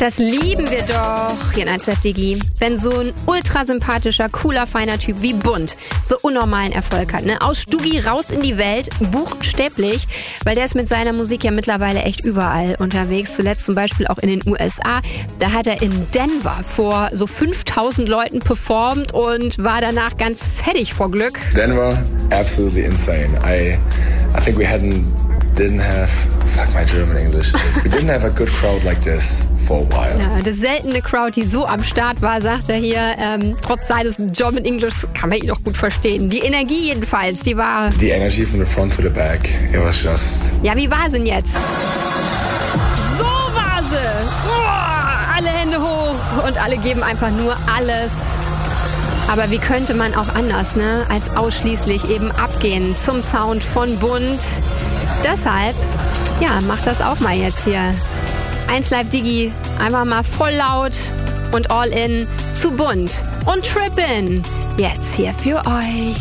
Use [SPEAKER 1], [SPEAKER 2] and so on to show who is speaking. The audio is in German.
[SPEAKER 1] Das lieben wir doch hier in 1Live Digi. Wenn so ein ultra sympathischer, cooler, feiner Typ wie Bunt so unnormalen Erfolg hat. Ne? Aus Stuggi raus in die Welt, buchstäblich, weil der ist mit seiner Musik ja mittlerweile echt überall unterwegs. Zuletzt zum Beispiel auch in den USA. Da hat er in Denver vor so 5000 Leuten performt und war danach ganz fertig vor Glück.
[SPEAKER 2] Denver, absolutely insane. I think we didn't have a good crowd like this for a while.
[SPEAKER 1] Ja, das seltene Crowd, die so am Start war, sagt er hier. Trotz seines German English kann man ihn auch gut verstehen. Die Energie jedenfalls, die war...
[SPEAKER 2] The energy from the front to the back, it was just...
[SPEAKER 1] Ja, wie war sie denn jetzt? So war sie! Oh, alle Hände hoch und alle geben einfach nur alles. Aber wie könnte man auch anders, ne, als ausschließlich eben abgehen zum Sound von Bunt. Deshalb, ja, macht das auch mal jetzt hier. 1Live Digi, einfach mal voll laut und all in zu Bunt und Trippin. Jetzt hier für euch.